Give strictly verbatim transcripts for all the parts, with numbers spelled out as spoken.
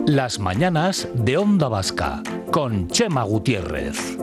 Las mañanas de Onda Vasca, con Chema Gutiérrez.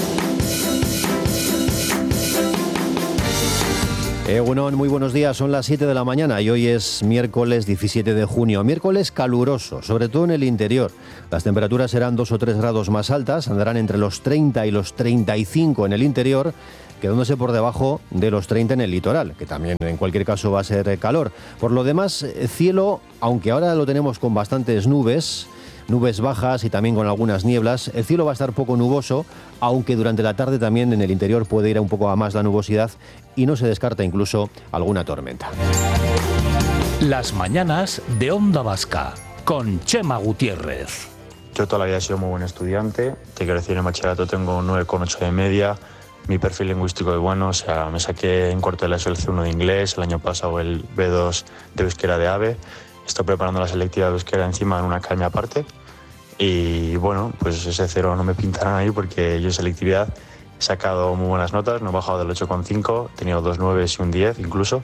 Egunon, muy buenos días, son las siete de la mañana y hoy es miércoles diecisiete de junio, miércoles caluroso, sobre todo en el interior. Las temperaturas serán dos o tres grados más altas, andarán entre los treinta y los treinta y cinco en el interior, quedándose por debajo de los treinta en el litoral, que también en cualquier caso va a ser calor. Por lo demás, cielo, aunque ahora lo tenemos con bastantes nubes, nubes bajas y también con algunas nieblas, el cielo va a estar poco nuboso, aunque durante la tarde también en el interior puede ir un poco a más la nubosidad y no se descarta incluso alguna tormenta. Las mañanas de Onda Vasca, con Chema Gutiérrez. Yo toda la vida he sido muy buen estudiante, te quiero decir, en el bachillerato tengo un nueve coma ocho de media, mi perfil lingüístico es bueno, o sea, me saqué en cuarto de la S L C uno de inglés, el año pasado el B dos de euskera de AVE, estoy preparando la selectiva de euskera encima en una academia aparte y bueno, pues ese cero no me pintarán ahí porque yo en selectividad he sacado muy buenas notas, no he bajado del ocho coma cinco, he tenido dos nueves y un diez incluso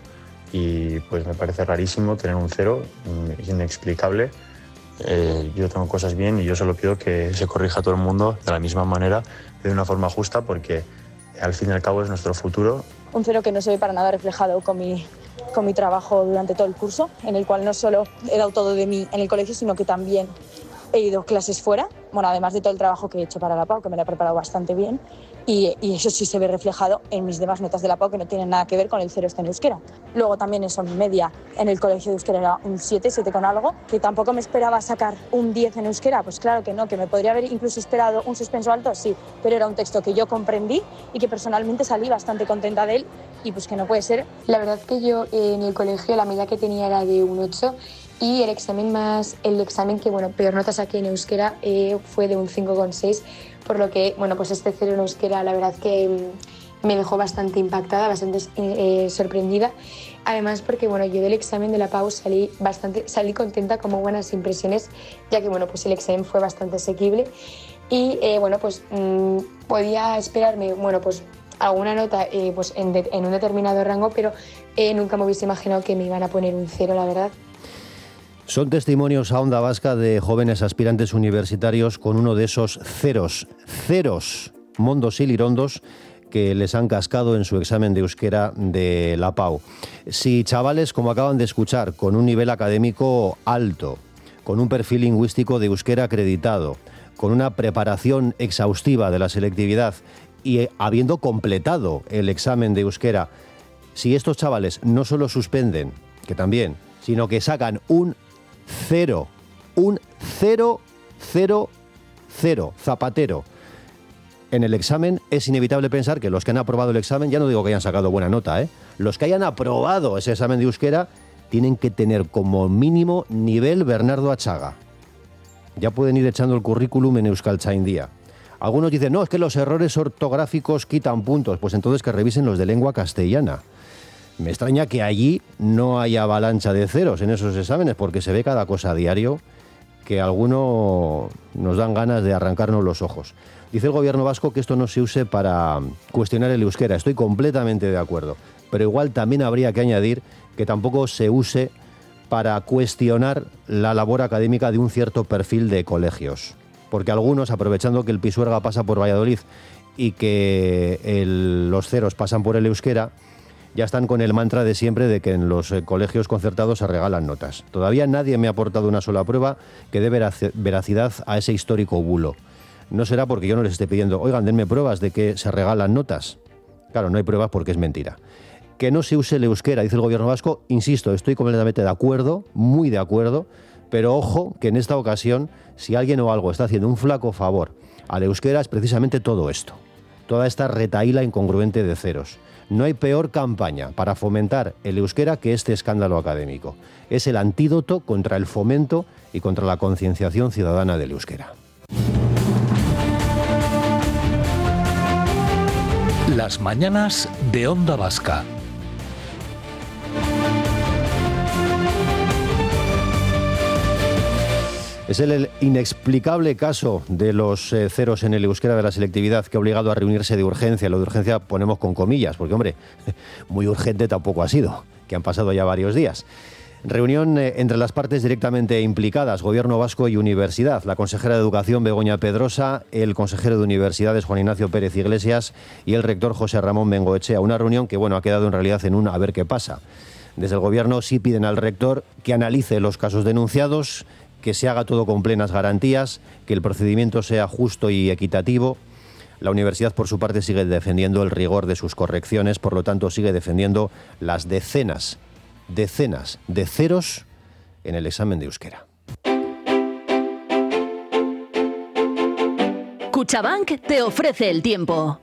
y pues me parece rarísimo tener un cero, inexplicable. Eh, yo tengo cosas bien y yo solo pido que se corrija a todo el mundo de la misma manera, de una forma justa, porque al fin y al cabo es nuestro futuro. Un cero que no se ve para nada reflejado con mi, con mi trabajo durante todo el curso, en el cual no solo he dado todo de mí en el colegio, sino que también he ido clases fuera, bueno, además de todo el trabajo que he hecho para la P A U, que me la he preparado bastante bien, y, y eso sí se ve reflejado en mis demás notas de la P A U, que no tienen nada que ver con el cero este en euskera. Luego también eso, mi media en el colegio de euskera era un siete, siete con algo, que tampoco me esperaba sacar un diez en euskera, pues claro que no, que me podría haber incluso esperado un suspenso alto, sí, pero era un texto que yo comprendí y que personalmente salí bastante contenta de él, y pues que no puede ser. La verdad que yo eh, en el colegio la media que tenía era de un ocho, y el examen más el examen que bueno peor nota saqué en euskera eh, fue de un cinco coma seis, por lo que bueno pues este cero en euskera la verdad que mm, me dejó bastante impactada, bastante eh, sorprendida, además porque bueno yo del examen de la P A U salí bastante salí contenta, con muy buenas impresiones, ya que bueno pues el examen fue bastante asequible y eh, bueno pues mmm, podía esperarme bueno pues alguna nota eh, pues en, de, en un determinado rango, pero eh, nunca me hubiese imaginado que me iban a poner un cero, la verdad. Son testimonios a Onda Vasca de jóvenes aspirantes universitarios con uno de esos ceros, ceros, mondos y lirondos que les han cascado en su examen de euskera de la P A U. Si chavales, como acaban de escuchar, con un nivel académico alto, con un perfil lingüístico de euskera acreditado, con una preparación exhaustiva de la selectividad y habiendo completado el examen de euskera, si estos chavales no solo suspenden, que también, sino que sacan un cero, un cero, cero, cero, zapatero en el examen, es inevitable pensar que los que han aprobado el examen, ya no digo que hayan sacado buena nota, ¿eh? Los que hayan aprobado ese examen de euskera tienen que tener como mínimo nivel Bernardo Achaga. Ya pueden ir echando el currículum en Euskaltzaindia. Algunos dicen, no, es que los errores ortográficos quitan puntos, pues entonces que revisen los de lengua castellana. Me extraña que allí no haya avalancha de ceros en esos exámenes, porque se ve cada cosa a diario que a alguno nos dan ganas de arrancarnos los ojos. Dice el gobierno vasco que esto no se use para cuestionar el euskera. Estoy completamente de acuerdo. Pero igual también habría que añadir que tampoco se use para cuestionar la labor académica de un cierto perfil de colegios. Porque algunos, aprovechando que el Pisuerga pasa por Valladolid y que el, los ceros pasan por el euskera, ya están con el mantra de siempre de que en los eh, colegios concertados se regalan notas. Todavía nadie me ha aportado una sola prueba que dé veracidad a ese histórico bulo. No será porque yo no les esté pidiendo, oigan, denme pruebas de que se regalan notas. Claro, no hay pruebas porque es mentira. Que no se use el euskera, dice el gobierno vasco, insisto, estoy completamente de acuerdo, muy de acuerdo, pero ojo que en esta ocasión, si alguien o algo está haciendo un flaco favor al euskera, es precisamente todo esto. Toda esta retahíla incongruente de ceros. No hay peor campaña para fomentar el euskera que este escándalo académico. Es el antídoto contra el fomento y contra la concienciación ciudadana del euskera. Las mañanas de Onda Vasca. Es el inexplicable caso de los eh, ceros en el euskera de la selectividad que ha obligado a reunirse de urgencia. Lo de urgencia ponemos con comillas, porque, hombre, muy urgente tampoco ha sido, que han pasado ya varios días. Reunión entre las partes directamente implicadas, Gobierno vasco y Universidad. La consejera de Educación, Begoña Pedrosa, el consejero de Universidades, Juan Ignacio Pérez Iglesias, y el rector, José Ramón Bengoechea. Una reunión que, bueno, ha quedado en realidad en un a ver qué pasa. Desde el Gobierno sí piden al rector que analice los casos denunciados, que se haga todo con plenas garantías, que el procedimiento sea justo y equitativo. La universidad, por su parte, sigue defendiendo el rigor de sus correcciones, por lo tanto, sigue defendiendo las decenas decenas de ceros en el examen de euskera. Cuchabank te ofrece el tiempo.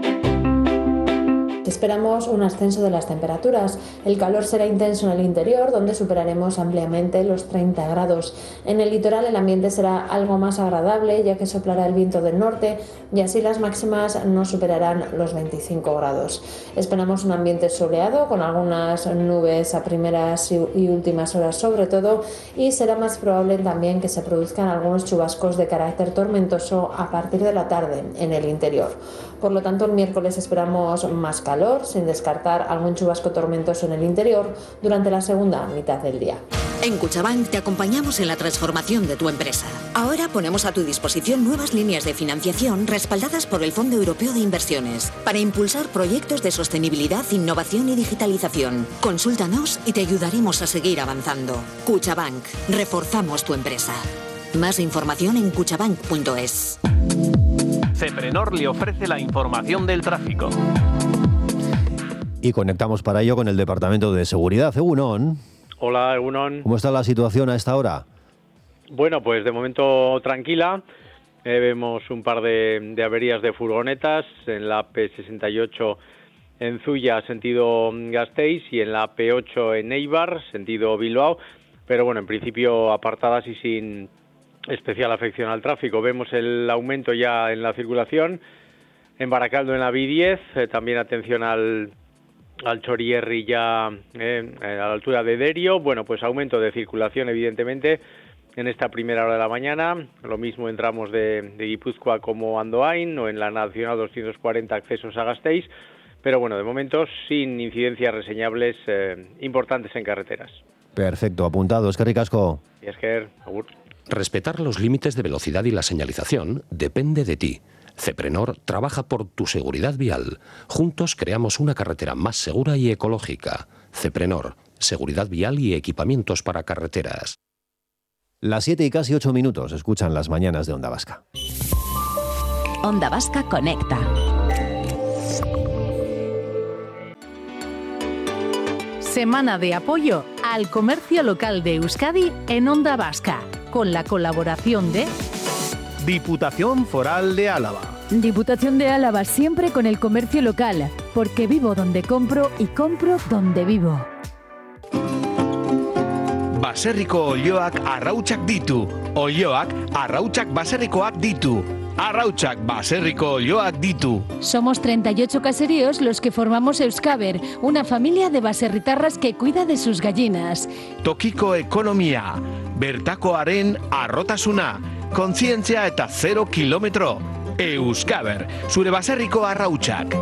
Esperamos un ascenso de las temperaturas. El calor será intenso en el interior, donde superaremos ampliamente los treinta grados. En el litoral el ambiente será algo más agradable, ya que soplará el viento del norte y así las máximas no superarán los veinticinco grados. Esperamos un ambiente soleado, con algunas nubes a primeras y últimas horas sobre todo, y será más probable también que se produzcan algunos chubascos de carácter tormentoso a partir de la tarde en el interior. Por lo tanto, el miércoles esperamos más calor, sin descartar algún chubasco tormentoso en el interior durante la segunda mitad del día. En Cuchabank te acompañamos en la transformación de tu empresa. Ahora ponemos a tu disposición nuevas líneas de financiación respaldadas por el Fondo Europeo de Inversiones para impulsar proyectos de sostenibilidad, innovación y digitalización. Consúltanos y te ayudaremos a seguir avanzando. Cuchabank, reforzamos tu empresa. Más información en cuchabank punto es. Ceprenor le ofrece la información del tráfico. Y conectamos para ello con el Departamento de Seguridad. Egunon. Hola, Egunon. ¿Cómo está la situación a esta hora? Bueno, pues de momento tranquila. Eh, vemos un par de, de averías de furgonetas en la P sesenta y ocho en Zuya, sentido Gasteiz, y en la P ocho en Eibar, sentido Bilbao. Pero bueno, en principio apartadas y sin especial afección al tráfico. Vemos el aumento ya en la circulación. En Baracaldo, en la B I diez, eh, también atención al, al Chorierri ya eh, a la altura de Derio. Bueno, pues aumento de circulación, evidentemente, en esta primera hora de la mañana. Lo mismo en tramos de, de Guipúzcoa como Andoain, o en la Nacional doscientos cuarenta accesos a Gasteiz. Pero bueno, de momento sin incidencias reseñables eh, importantes en carreteras. Perfecto, apuntado. Es que ricasco. Y es que, agur. Respetar los límites de velocidad y la señalización depende de ti. Ceprenor trabaja por tu seguridad vial. Juntos creamos una carretera más segura y ecológica. Ceprenor, seguridad vial y equipamientos para carreteras. Las siete y casi ocho minutos. Escuchan las mañanas de Onda Vasca. Onda Vasca conecta. Semana de apoyo al comercio local de Euskadi en Onda Vasca, con la colaboración de Diputación Foral de Álava. Diputación de Álava, siempre con el comercio local, porque vivo donde compro y compro donde vivo. Baserriko olioak arrautsak ditu. Olioak arrautsak baserrikoak ditu. Arrautsak baserriko olioak ditu. Somos treinta y ocho caseríos los que formamos Euskaber, una familia de baserritarras que cuida de sus gallinas. Tokiko ekonomia, bertakoaren arrotasuna, kontzientzia eta zero kilometro. Euskaber, zure baserriko arrautsak.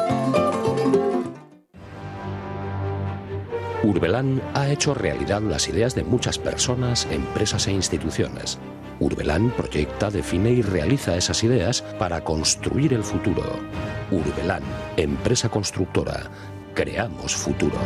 Urbelán ha hecho realidad las ideas de muchas personas, empresas e instituciones. Urbelán proyecta, define y realiza esas ideas para construir el futuro. Urbelán, empresa constructora. Creamos futuro.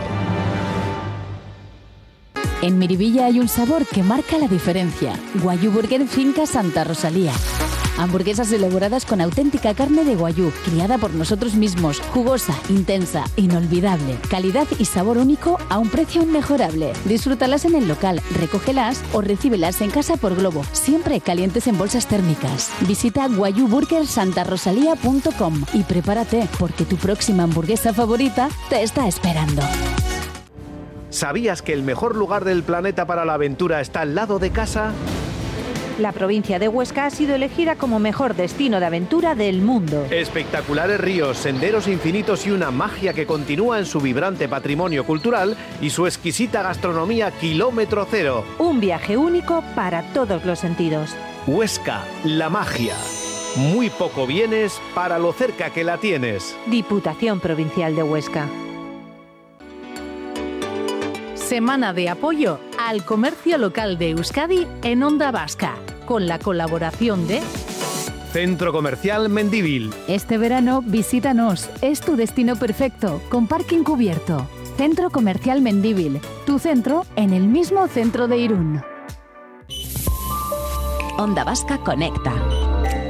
En Miribilla hay un sabor que marca la diferencia. Guayú Burger Finca Santa Rosalía. Hamburguesas elaboradas con auténtica carne de guayú, criada por nosotros mismos, jugosa, intensa, inolvidable, calidad y sabor único a un precio inmejorable. Disfrútalas en el local, recógelas o recíbelas en casa por globo, siempre calientes en bolsas térmicas. Visita guayú burger santa rosalía punto com y prepárate, porque tu próxima hamburguesa favorita te está esperando. ¿Sabías que el mejor lugar del planeta para la aventura está al lado de casa? La provincia de Huesca ha sido elegida como mejor destino de aventura del mundo. Espectaculares ríos, senderos infinitos y una magia que continúa en su vibrante patrimonio cultural y su exquisita gastronomía kilómetro cero. Un viaje único para todos los sentidos. Huesca, la magia. Muy poco vienes para lo cerca que la tienes. Diputación Provincial de Huesca. Semana de apoyo al comercio local de Euskadi en Onda Vasca, con la colaboración de Centro Comercial Mendívil. Este verano visítanos, es tu destino perfecto, con parking cubierto. Centro Comercial Mendívil, tu centro en el mismo centro de Irún. Onda Vasca conecta.